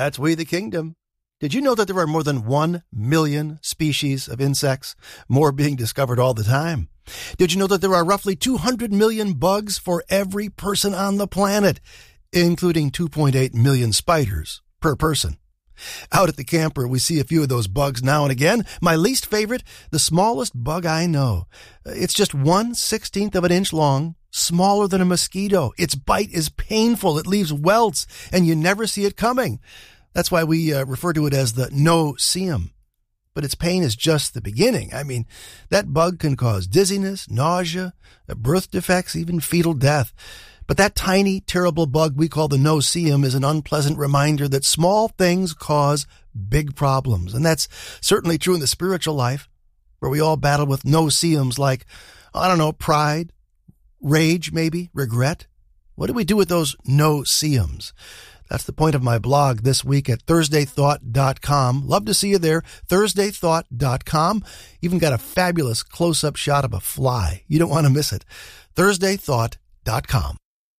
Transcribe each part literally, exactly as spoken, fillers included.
That's We the Kingdom. Did you know that there are more than one million species of insects, more being discovered all the time? Did you know that there are roughly two hundred million bugs for every person on the planet, including two point eight million spiders per person? Out at the camper, we see a few of those bugs now and again. My least favorite, the smallest bug I know. It's just one sixteenth of an inch long, smaller than a mosquito. Its bite is painful. It leaves welts, and you never see it coming. That's why we uh, refer to it as the no-see-um. But its pain is just the beginning. I mean, that bug can cause dizziness, nausea, birth defects, even fetal death. But that tiny, terrible bug we call the no-see-um is an unpleasant reminder that small things cause big problems. And that's certainly true in the spiritual life, where we all battle with no-see-ums like, I don't know, pride, rage maybe, regret. What do we do with those no-see-ums? That's the point of my blog this week at thursday thought dot com. Love to see you there, thursday thought dot com. Even got a fabulous close-up shot of a fly. You don't want to miss it. thursday thought dot com.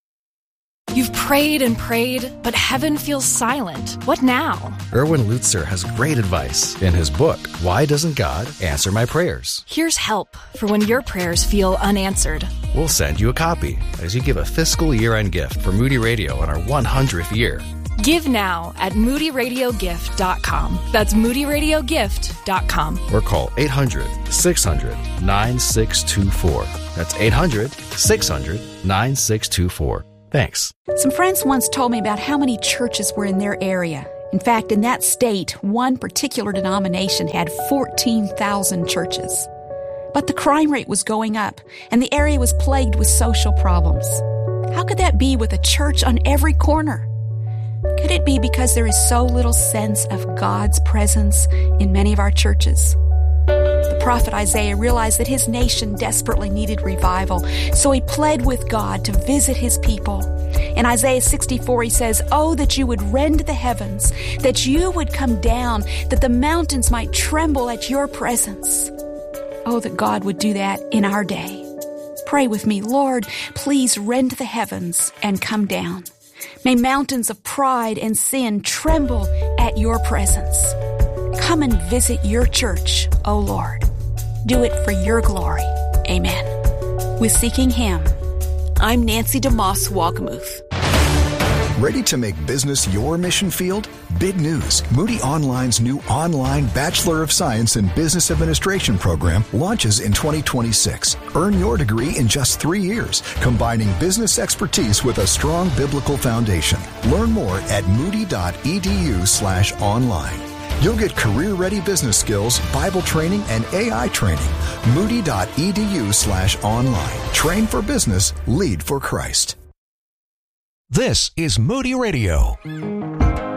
You've prayed and prayed, but heaven feels silent. What now? Erwin Lutzer has great advice in his book, Why Doesn't God Answer My Prayers? Here's help for when your prayers feel unanswered. We'll send you a copy as you give a fiscal year-end gift for Moody Radio on our one hundredth year. Give now at moody radio gift dot com. That's moody radio gift dot com. Or call eight hundred, six hundred, nine six two four. That's eight hundred, six hundred, nine six two four. Thanks. Some friends once told me about how many churches were in their area. In fact, in that state, one particular denomination had fourteen thousand churches. But the crime rate was going up, and the area was plagued with social problems. How could that be with a church on every corner? Could it be because there is so little sense of God's presence in many of our churches? The prophet Isaiah realized that his nation desperately needed revival, so he pled with God to visit his people. In Isaiah sixty-four, he says, "Oh, that you would rend the heavens, that you would come down, that the mountains might tremble at your presence." Oh, that God would do that in our day. Pray with me, Lord, please rend the heavens and come down. May mountains of pride and sin tremble at your presence. Come and visit your church, O Lord. Do it for your glory. Amen. With Seeking Him, I'm Nancy DeMoss Wagamuth. Ready to make business your mission field? Big news. Moody Online's new online Bachelor of Science in Business Administration program launches in twenty twenty-six. Earn your degree in just three years, combining business expertise with a strong biblical foundation. Learn more at moody.edu slash online. You'll get career-ready business skills, Bible training, and A I training. Moody.edu slash online. Train for business, lead for Christ. This is Moody Radio.